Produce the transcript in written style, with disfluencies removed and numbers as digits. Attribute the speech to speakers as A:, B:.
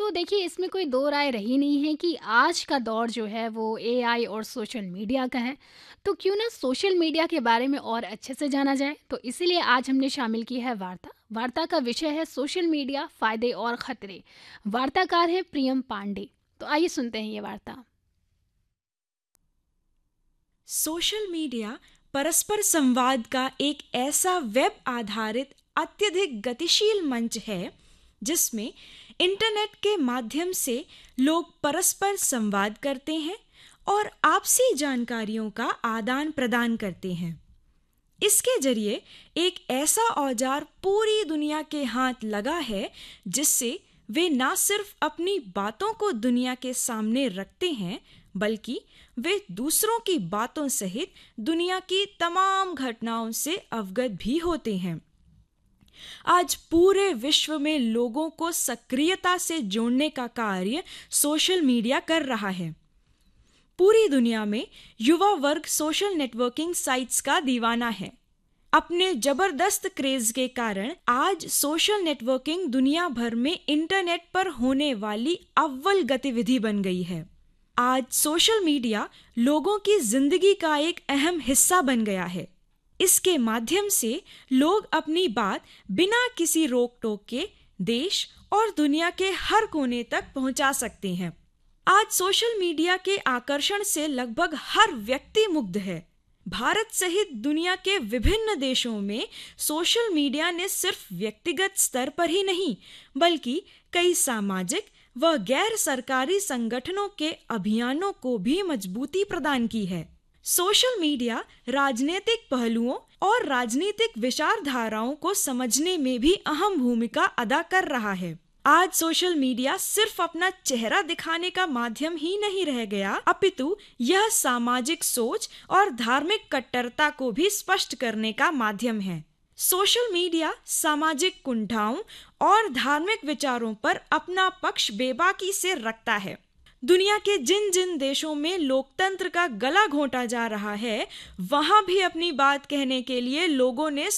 A: तो देखिए इसमें कोई दो राय रही नहीं है कि आज का दौर जो है वो एआई और सोशल मीडिया का है। तो क्यों ना सोशल मीडिया के बारे में और अच्छे से जाना जाए। तो इसीलिए आज हमने शामिल की है वार्ता। वार्ता का विषय है सोशल मीडिया फायदे और खतरे। वार्ताकार है प्रियम पांडे। तो आइए सुनते हैं ये वार्ता।
B: सोशल मीडिया परस्पर संवाद का एक ऐसा वेब आधारित अत्यधिक गतिशील मंच है जिसमें इंटरनेट के माध्यम से लोग परस्पर संवाद करते हैं और आपसी जानकारियों का आदान प्रदान करते हैं। इसके जरिए एक ऐसा औजार पूरी दुनिया के हाथ लगा है जिससे वे ना सिर्फ अपनी बातों को दुनिया के सामने रखते हैं बल्कि वे दूसरों की बातों सहित दुनिया की तमाम घटनाओं से अवगत भी होते हैं। आज पूरे विश्व में लोगों को सक्रियता से जोड़ने का कार्य सोशल मीडिया कर रहा है। पूरी दुनिया में युवा वर्ग सोशल नेटवर्किंग साइट्स का दीवाना है। अपने जबरदस्त क्रेज के कारण आज सोशल नेटवर्किंग दुनिया भर में इंटरनेट पर होने वाली अव्वल गतिविधि बन गई है। आज सोशल मीडिया लोगों की जिंदगी का एक अहम हिस्सा बन गया है। इसके माध्यम से लोग अपनी बात बिना किसी रोक टोक के देश और दुनिया के हर कोने तक पहुंचा सकते हैं। आज सोशल मीडिया के आकर्षण से लगभग हर व्यक्ति मुग्ध है। भारत सहित दुनिया के विभिन्न देशों में सोशल मीडिया ने सिर्फ व्यक्तिगत स्तर पर ही नहीं बल्कि कई सामाजिक व गैर सरकारी संगठनों के अभियानों को भी मजबूती प्रदान की है। सोशल मीडिया राजनीतिक पहलुओं और राजनीतिक विचारधाराओं को समझने में भी अहम भूमिका अदा कर रहा है। आज सोशल मीडिया सिर्फ अपना चेहरा दिखाने का माध्यम ही नहीं रह गया, अपितु यह सामाजिक सोच और धार्मिक कट्टरता को भी स्पष्ट करने का माध्यम है। सोशल मीडिया सामाजिक कुंठाओं और धार्मिक विचारों पर अपना पक्ष बेबाकी से रखता है। दुनिया के जिन जिन देशों में लोकतंत्र का गला घोंटा जा रहा है, वहां भी अपनी बात कहने के लिए लोगों ने